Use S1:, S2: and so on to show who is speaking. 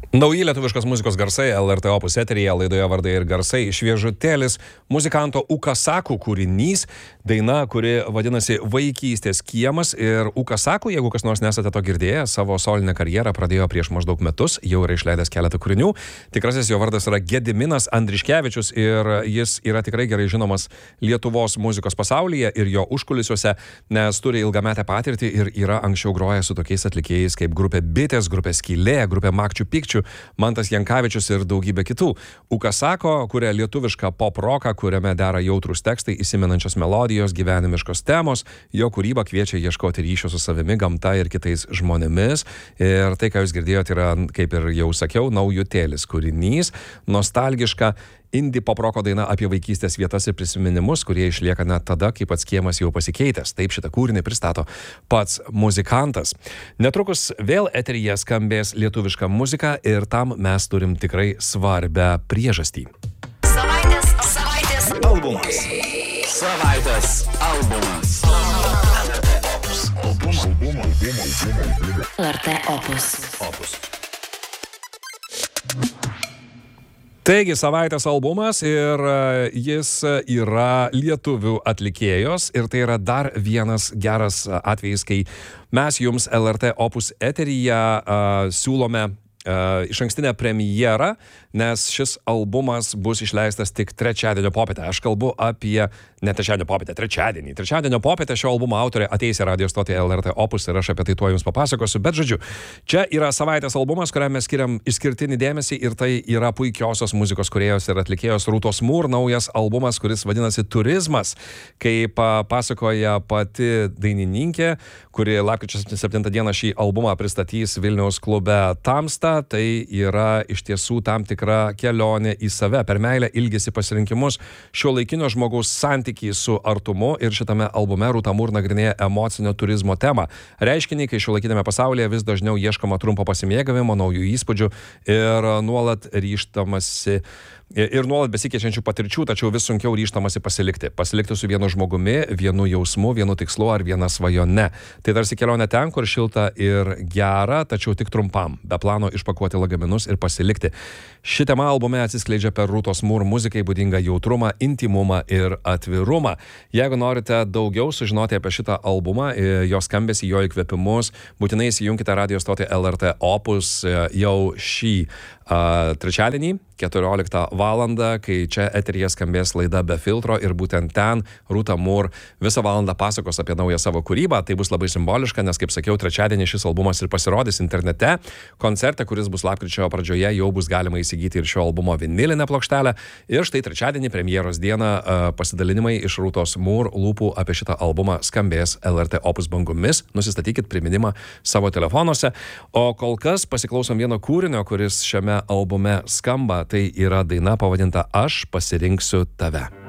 S1: Nauji lietuviškos muzikos garsai LRT Opus eteryje, laidoje Vardai ir garsai, šviežutėlis muzikanto Ukasaku kūrinys, daina, kuri vadinasi Vaikystės kiemas. Ir Ukasaku, jeigu kas nors nesate to girdėję, savo solinę karjerą pradėjo prieš maždaug metus, jau yra išleidęs keletą kūrinių. Tikrasis jo vardas yra Gediminas Andriškevičius ir jis yra tikrai gerai žinomas Lietuvos muzikos pasaulyje ir jo užkulisiuose, nes turi ilgametę patirtį ir yra anksčiau grojęs su tokiais atlikėjais kaip grupė Bitės, grupė Skylė, grupė Makčių Pikčių, Mantas Jankavičius ir daugybė kitų. Ukasako kuria lietuvišką pop-roką, kuriame dera jautrūs tekstai, įsimenančios melodijos, gyvenimiškos temos. Jo kūryba kviečia ieškoti ryšio su savimi, gamta ir kitais žmonėmis. Ir tai, ką jūs girdėjote, yra, kaip ir jau sakiau, naujutėlis kūrinys, nostalgiška indie pop-roko daina apie vaikystės vietas ir prisiminimus, kurie išlieka net tada, kai pats kiemas jau pasikeitęs. Taip šitą kūrinį pristato pats muzikantas. Netrukus vėl eteryje skambės lietuviška muzika ir tam mes turim tikrai svarbę priežastį.
S2: Savaitės albumas. Savaitės albumas.
S3: LRT Opus.
S1: Taigi, savaitės albumas ir jis yra lietuvių atlikėjos ir tai yra dar vienas geras atvejis, kai mes jums LRT Opus eteryje siūlome išankstinę premjerą, nes šis albumas bus išleistas tik trečiadienio popietę. Aš kalbu apie, ne trečiadienio popietę, trečiadienį. Trečiadienio popietę šio albumo autorė ateis į radio stotį LRT Opus ir aš apie tai tuo jums papasakosiu. Bet žodžiu, čia yra savaitės albumas, kuriam mes skiriam išskirtinį dėmesį ir tai yra puikiosios muzikos kūrėjos ir atlikėjos Rūtos Mūr naujas albumas, kuris vadinasi Turizmas. Kaip pasakoja pati dainininkė, kuri lapkričio 7 dieną šį albumą pristatys Vilniaus klube Tamsta, tai yra iš tiesų tam tikra kelionė į save, per meilę, ilgesį, pasirinkimus, šiuolaikinio žmogaus santykį su artumu ir šitame albume Rūta Mūr nagrinėja emocinio turizmo temą. Reiškinį, kai šiuolaikinėme pasaulyje vis dažniau ieškoma trumpo pasimėgavimo, naujų įspūdžių ir nuolat ryžtamasi ir nuolat besikeičiančių patirčių, tačiau vis sunkiau ryžtamasi pasilikti. Pasilikti su vienu žmogumi, vienu jausmu, vienu tikslu ar viena svajone. Tai tarsi kelionė ten, kur šilta ir gera, tačiau tik trumpam, be plano išpakuoti lagaminus ir pasilikti. Ši tema albume atsiskleidžia per Rūtos Mūr muzikai būdingą jautrumą, intimumą ir atvirumą. Jeigu norite daugiau sužinoti apie šitą albumą, jo skambesį, jo įkvėpimus, būtinai įsijunkite radio stotį LRT Opus jau šį trečiadienį, 14 valandą, kai čia eteryje skambės laida Be filtro ir būtent ten Rūta Mūr visą valandą pasakos apie naują savo kūrybą. Tai bus labai simboliška, nes, kaip sakiau, trečiadienį šis albumas ir pasirodys internete. Koncerte, kuris bus lapkričio pradžioje, jau bus galima įsigyti ir šio albumo vinilinę plokštelę. Ir štai trečiadienį, premjeros dieną, pasidalinimai iš Rūtos Mūr lūpų apie šitą albumą skambės LRT Opus bangomis. Nusistatykit priminimą savo telefonuose. O kol kas pasiklausom vieno kūrinio, kuris šiame albume skamba. Tai yra daina pavadinta Aš pasirinksiu tave.